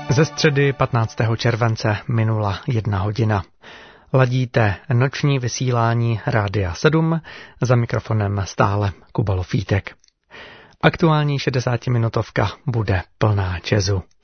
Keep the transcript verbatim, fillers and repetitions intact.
Ze středy patnáctého července minula jedna hodina. Ladíte noční vysílání Rádia sedm, za mikrofonem stále Kuba Lofítek. Aktuální šedesátiminutovka bude plná jazzu.